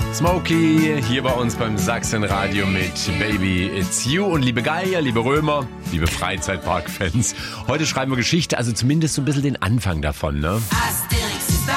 Smokey hier bei uns beim Sachsenradio mit Baby It's You. Und liebe Geier, liebe Römer, liebe Freizeitpark-Fans, heute schreiben wir Geschichte, also zumindest so ein bisschen den Anfang davon, ne? Asterix ist da,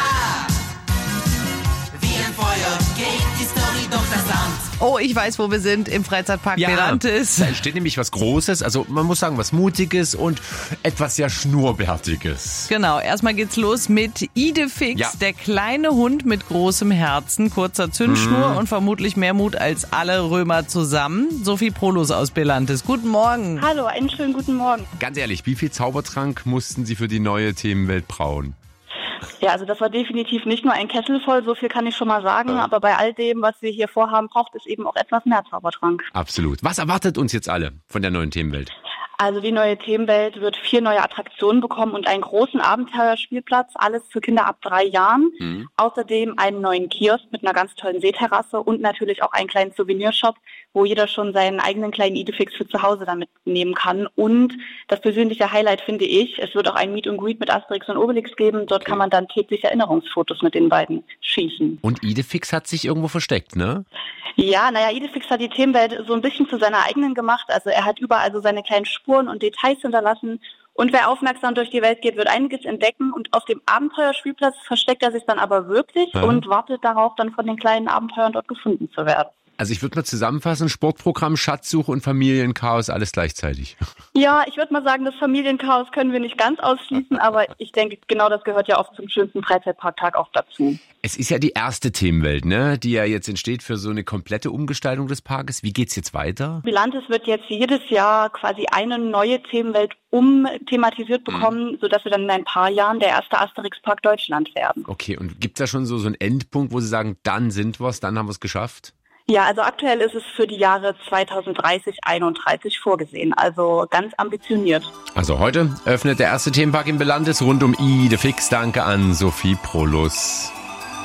wie ein Feuer geht die Story durch das Land. Oh, ich weiß, wo wir sind, im Freizeitpark Berantes. Da entsteht nämlich was Großes, also man muss sagen, was Mutiges und etwas sehr Schnurrbärtiges. Genau, erstmal geht's los mit Idefix, der kleine Hund mit großem Herzen, kurzer Zündschnur und vermutlich mehr Mut als alle Römer zusammen. Sophie Prolos aus Berantes. Guten Morgen. Hallo, einen schönen guten Morgen. Ganz ehrlich, wie viel Zaubertrank mussten Sie für die neue Themenwelt brauen? Ja, also das war definitiv nicht nur ein Kessel voll, so viel kann ich schon mal sagen, aber bei all dem, was wir hier vorhaben, braucht es eben auch etwas mehr Zaubertrank. Absolut. Was erwartet uns jetzt alle von der neuen Themenwelt? Also die neue Themenwelt wird 4 neue Attraktionen bekommen und einen großen Abenteuerspielplatz, alles für Kinder ab 3 Jahren. Außerdem einen neuen Kiosk mit einer ganz tollen Seeterrasse und natürlich auch einen kleinen Souvenirshop, wo jeder schon seinen eigenen kleinen Idefix für zu Hause damit nehmen kann. Und das persönliche Highlight finde ich, es wird auch ein Meet and Greet mit Asterix und Obelix geben. Dort kann man dann täglich Erinnerungsfotos mit den beiden schießen. Und Idefix hat sich irgendwo versteckt, ne? Ja, Idefix hat die Themenwelt so ein bisschen zu seiner eigenen gemacht. Also er hat überall so seine kleinen Spuren und Details hinterlassen. Und wer aufmerksam durch die Welt geht, wird einiges entdecken. Und auf dem Abenteuerspielplatz versteckt er sich dann aber wirklich und wartet darauf, dann von den kleinen Abenteuern dort gefunden zu werden. Also ich würde mal zusammenfassen, Sportprogramm, Schatzsuche und Familienchaos, alles gleichzeitig. Ja, ich würde mal sagen, das Familienchaos können wir nicht ganz ausschließen, aber ich denke, genau das gehört ja oft zum schönsten Freizeitparktag auch dazu. Es ist ja die erste Themenwelt, ne, die ja jetzt entsteht für so eine komplette Umgestaltung des Parkes. Wie geht's jetzt weiter? Berantes wird jetzt jedes Jahr quasi eine neue Themenwelt umthematisiert bekommen, sodass wir dann in ein paar Jahren der erste Asterix-Park Deutschland werden. Okay, und gibt's da schon so einen Endpunkt, wo Sie sagen, dann sind wir's, dann haben wir es geschafft? Ja, also aktuell ist es für die Jahre 2030, 2031 vorgesehen, also ganz ambitioniert. Also heute öffnet der erste Themenpark in Berantes rund um Idefix. Danke an Sophie Prolos.